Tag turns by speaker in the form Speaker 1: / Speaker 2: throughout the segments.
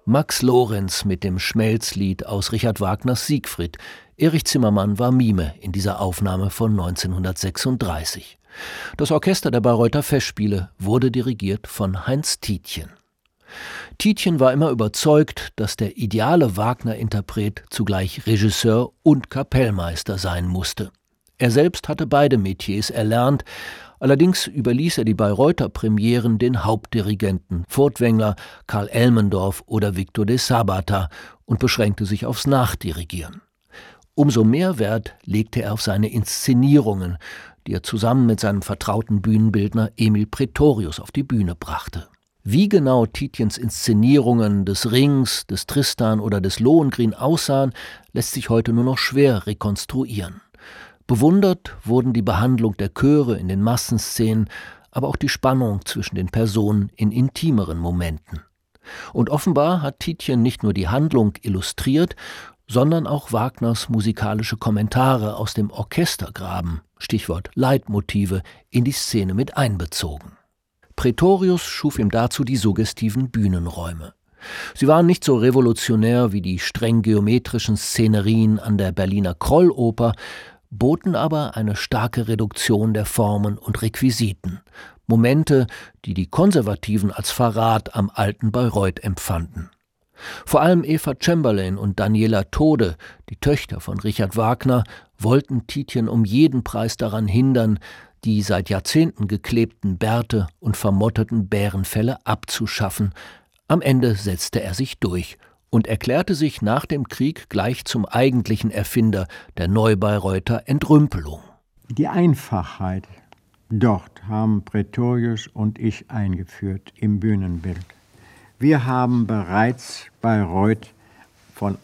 Speaker 1: Max Lorenz mit dem Schmelzlied aus Richard Wagners Siegfried. Erich Zimmermann war Mime in dieser Aufnahme von 1936. Das Orchester der Bayreuther Festspiele wurde dirigiert von Heinz Tietjen. Tietjen war immer überzeugt, dass der ideale Wagner-Interpret zugleich Regisseur und Kapellmeister sein musste. Er selbst hatte beide Metiers erlernt, allerdings überließ er die Bayreuther Premieren den Hauptdirigenten Furtwängler, Karl Elmendorf oder Victor de Sabata und beschränkte sich aufs Nachdirigieren. Umso mehr Wert legte er auf seine Inszenierungen, die er zusammen mit seinem vertrauten Bühnenbildner Emil Praetorius auf die Bühne brachte. Wie genau Tietjens Inszenierungen des Rings, des Tristan oder des Lohengrin aussahen, lässt sich heute nur noch schwer rekonstruieren. Bewundert wurden die Behandlung der Chöre in den Massenszenen, aber auch die Spannung zwischen den Personen in intimeren Momenten. Und offenbar hat Tietjen nicht nur die Handlung illustriert, sondern auch Wagners musikalische Kommentare aus dem Orchestergraben, Stichwort Leitmotive, in die Szene mit einbezogen. Praetorius schuf ihm dazu die suggestiven Bühnenräume. Sie waren nicht so revolutionär wie die streng geometrischen Szenerien an der Berliner Krolloper, boten aber eine starke Reduktion der Formen und Requisiten, Momente, die die Konservativen als Verrat am alten Bayreuth empfanden. Vor allem Eva Chamberlain und Daniela Tode, die Töchter von Richard Wagner, wollten Tietjen um jeden Preis daran hindern, die seit Jahrzehnten geklebten Bärte und vermotteten Bärenfelle abzuschaffen. Am Ende setzte er sich durch und erklärte sich nach dem Krieg gleich zum eigentlichen Erfinder der Neubayreuther Entrümpelung.
Speaker 2: Die Einfachheit dort haben Praetorius und ich eingeführt im Bühnenbild. Wir haben bereits Bayreuth von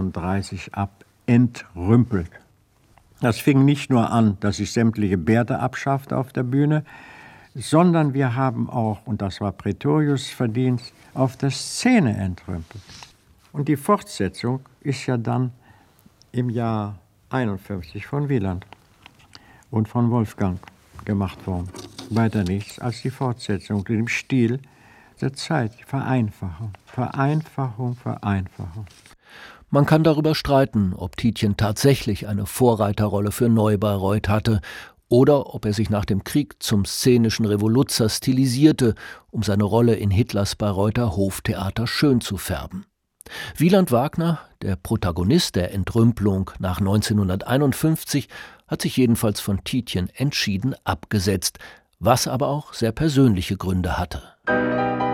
Speaker 2: 31 ab entrümpelt. Das fing nicht nur an, dass ich sämtliche Bärte abschaffte auf der Bühne, sondern wir haben auch, und das war Praetorius' Verdienst, auf der Szene entrümpelt. Und die Fortsetzung ist ja dann im Jahr 51 von Wieland und von Wolfgang gemacht worden. Weiter nichts als die Fortsetzung im Stil der Zeit. Vereinfachung, Vereinfachung, Vereinfachung.
Speaker 1: Man kann darüber streiten, ob Tietjen tatsächlich eine Vorreiterrolle für Neubayreuth hatte oder ob er sich nach dem Krieg zum szenischen Revoluzer stilisierte, um seine Rolle in Hitlers Bayreuther Hoftheater schön zu färben. Wieland Wagner, der Protagonist der Entrümpelung nach 1951, hat sich jedenfalls von Tietjen entschieden abgesetzt, was aber auch sehr persönliche Gründe hatte.